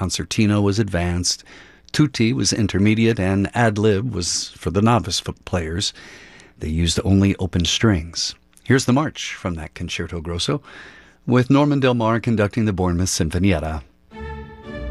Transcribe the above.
concertino was advanced, tutti was intermediate, and ad lib was for the novice players. They used only open strings. Here's the march from that concerto grosso, with Norman Del Mar conducting the Bournemouth Sinfonietta.